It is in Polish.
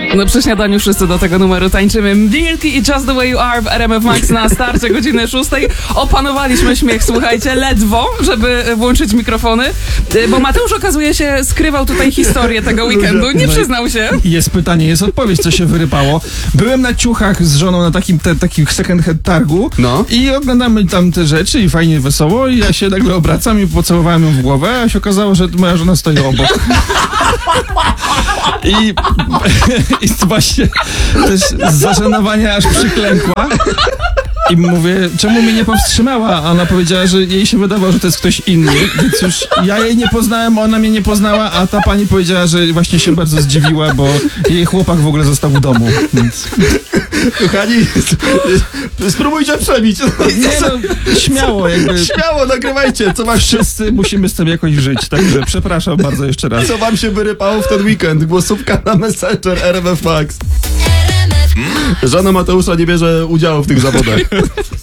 No przy śniadaniu wszyscy do tego numeru tańczymy. Milky i Just the Way You Are w RMF Max na starcie godziny 6. Opanowaliśmy śmiech, słuchajcie, ledwo, żeby włączyć mikrofony, bo Mateusz, okazuje się, skrywał tutaj historię tego weekendu, nie przyznał się. Jest pytanie, jest odpowiedź, co się wyrypało. Byłem na Ciuchach z żoną na takim second hand targu i oglądamy tam te rzeczy i fajnie, wesoło i ja się nagle obracam i pocałowałem ją w głowę, a się okazało, że moja żona stoi obok. I właśnie też z zażenowania aż przyklękła. I mówię, czemu mnie nie powstrzymała? A ona powiedziała, że jej się wydawało, że to jest ktoś inny, więc już ja jej nie poznałem, ona mnie nie poznała, a ta pani powiedziała, że właśnie się bardzo zdziwiła, bo jej chłopak w ogóle został w domu, więc... Kochani, spróbujcie przebić. Nie no, śmiało jakby. Śmiało, nagrywajcie, Wszyscy musimy z tym jakoś żyć, także przepraszam bardzo jeszcze raz. Co wam się wyrypało w ten weekend? Głosówka na Messenger RMF Max. Żona Mateusza nie bierze udziału w tych zawodach.